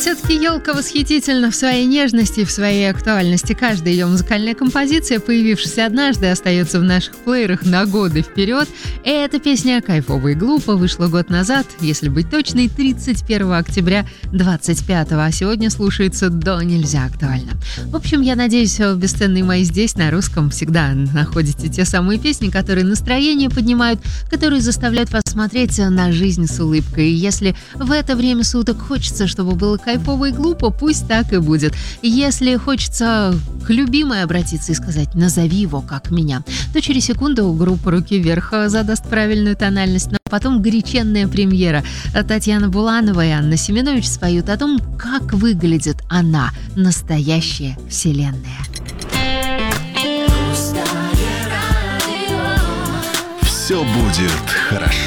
Все-таки елка восхитительна в своей нежности и в своей актуальности. Каждая ее музыкальная композиция, появившаяся однажды, остается в наших плеерах на годы вперед. И эта песня «Кайфово и глупо» вышла год назад, если быть точной, 31 октября 25-го, а сегодня слушается до нельзя актуально. В общем, я надеюсь, бесценные мои здесь, на русском, всегда находите те самые песни, которые настроение поднимают, которые заставляют вас смотреть на жизнь с улыбкой. И если в это время суток хочется, чтобы было кайфово и глупо, пусть так и будет. Если хочется к любимой обратиться и сказать «назови его, как меня», то через секунду группа «Руки вверх» задаст правильную тональность, но потом горяченная премьера. Татьяна Буланова и Анна Семенович споют о том, как выглядит она, настоящая вселенная. Все будет хорошо.